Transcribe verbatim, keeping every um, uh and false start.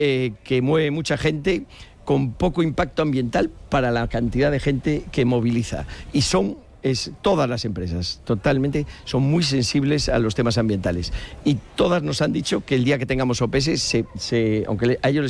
eh, que mueve mucha gente con poco impacto ambiental para la cantidad de gente que moviliza. Y son es, todas las empresas, totalmente, son muy sensibles a los temas ambientales. Y todas nos han dicho que el día que tengamos O P S, se, se, aunque a ellos les